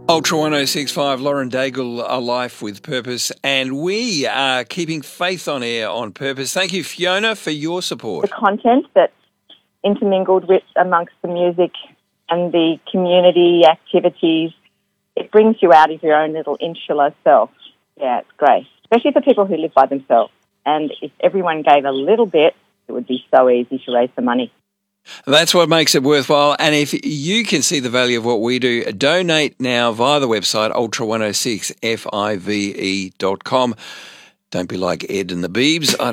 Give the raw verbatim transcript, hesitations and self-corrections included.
Ultra one oh six point five, Lauren Daigle, A Life with Purpose, and we are keeping faith on air on purpose. Thank you, Fiona, for your support. The content that's intermingled with amongst the music and the community activities, it brings you out of your own little insular self. Yeah, it's great, especially for people who live by themselves. And if everyone gave a little bit, it would be so easy to raise the money. That's what makes it worthwhile. And if you can see the value of what we do, donate now via the website ultra one oh six five dot com. Don't be like Ed and the Beebs. I